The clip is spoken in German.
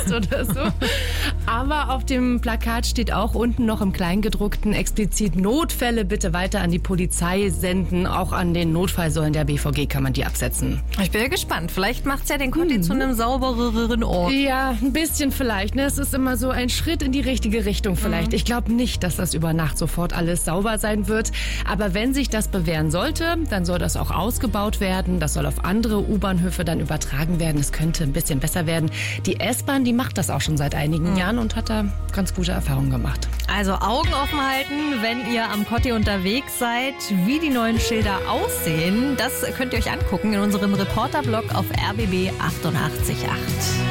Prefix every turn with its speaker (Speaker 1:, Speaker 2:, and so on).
Speaker 1: ist oder so. Aber auf dem Plakat steht auch unten noch im Kleingedruckten explizit: Notfälle bitte weiter an die Polizei senden. Auch an den Notfallsäulen der BVG kann man die absetzen.
Speaker 2: Ich bin ja gespannt. Vielleicht macht es ja den Conti zu einem saubereren Ort.
Speaker 1: Ja, ein bisschen vielleicht. Ne? Es ist immer so ein Schritt in die richtige Richtung vielleicht. Ich glaube nicht, dass das über Nacht sofort alles sauber sein wird. Aber wenn sich das bewähren sollte, dann soll das auch ausgebaut werden. Das soll auf andere U-Bahnhöfe dann übertragen werden. Es könnte ein bisschen besser werden. Die S-Bahn, die macht das auch schon seit einigen Jahren und hat da ganz gute Erfahrungen gemacht.
Speaker 2: Also Augen offen halten, wenn ihr am Conti unterwegs seid. Wie die neuen Schilder aussehen, das könnt ihr euch angucken in unserem Reporterblog auf RBB 888.